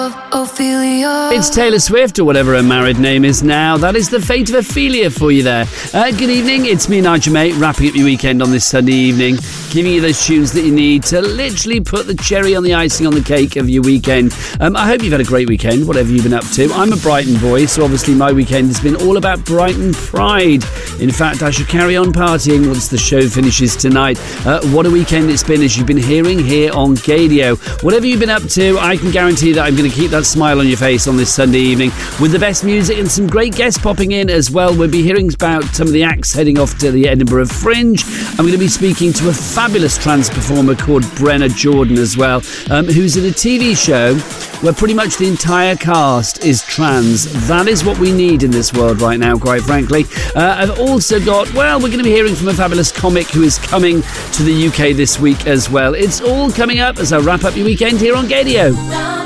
Ophelia. It's Taylor Swift, or whatever her married name is now. That is the fate of Ophelia for you there. Good evening, it's me, Nigel Mate, wrapping up your weekend on this Sunday evening, giving you those tunes that you need to literally put the cherry on the icing on the cake of your weekend. I hope you've had a great weekend, whatever you've been up to. I'm a Brighton boy, so obviously my weekend has been all about Brighton pride. In fact, I should carry on partying once the show finishes tonight. What a weekend it's been, as you've been hearing here on Gadio. Whatever you've been up to, I can guarantee that I'm going to keep that smile on your face on this Sunday evening with the best music and some great guests popping in as well. We'll be hearing about some of the acts heading off to the Edinburgh Fringe. I'm going to be speaking to a fabulous trans performer called Brenna Jordan as well, who's in a TV show where pretty much the entire cast is trans. That is what we need in this world right now, quite frankly. I've also got, we're going to be hearing from a fabulous comic who is coming to the UK this week as well. It's all coming up as I wrap up your weekend here on Gadio.